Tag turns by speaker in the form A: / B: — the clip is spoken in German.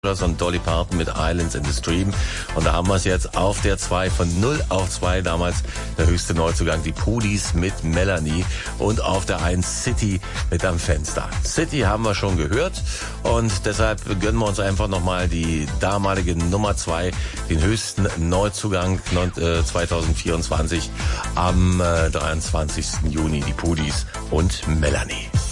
A: und Dolly Parton mit Islands in the Stream. Und da haben wir es jetzt auf der 2 von 0 auf 2. Damals der höchste Neuzugang, die Police mit Melanie. Und auf der 1 City mit Am Fenster. City haben wir schon gehört. Und deshalb gönnen wir uns einfach nochmal die damalige Nummer 2, den höchsten Neuzugang 2024 am 23. Juni. Die Police und Melanie.